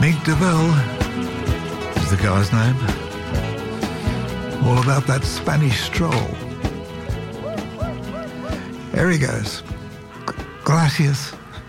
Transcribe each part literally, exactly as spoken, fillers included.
Nick DeVille is the guy's name. All about that Spanish stroll. There he goes. Gracias.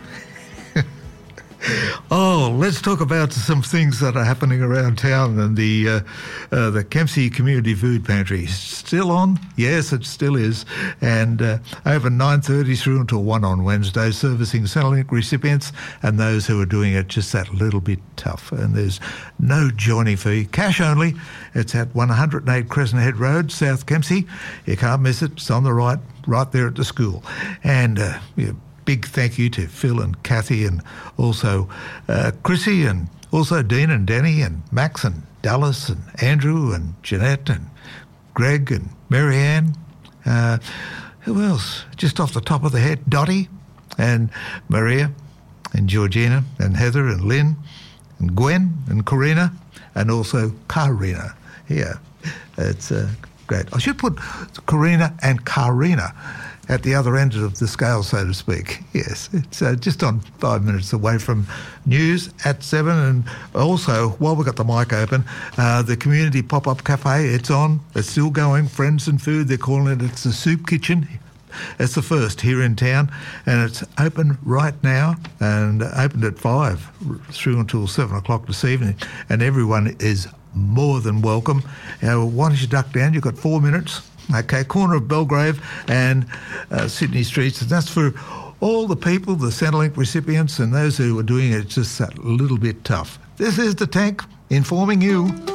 Oh, let's talk about some things that are happening around town and the uh, uh, the Kempsey Community Food Pantry. Still on? Yes, it still is. And uh, open nine thirty through until one on Wednesday, servicing Centrelink recipients and those who are doing it just that little bit tough. And there's no joining fee, cash only. It's at one oh eight Crescent Head Road, South Kempsey. You can't miss it. It's on the right, right there at the school. And uh, yeah, big thank you to Phil and Kathy and also uh, Chrissy and also Dean and Danny and Max and Dallas and Andrew and Jeanette and Greg and Marianne. Uh, who else? Just off the top of the head, Dottie and Maria and Georgina and Heather and Lynn and Gwen and Corina and also Karina. Yeah, it's uh, great. I should put Corina and Karina at the other end of the scale, so to speak. Yes, it's uh, just on five minutes away from news at seven. And also, while we've got the mic open, uh, the Community Pop-Up Cafe, it's on. It's still going. Friends and Food, they're calling it. It's the Soup Kitchen. It's the first here in town, and it's open right now and opened at five through until seven o'clock this evening, and everyone is more than welcome. Uh, why don't you duck down? You've got four minutes. Okay, corner of Belgrave and uh, Sydney Streets, and that's for all the people, the Centrelink recipients and those who are doing it just that little bit tough. This is The Tank, informing you.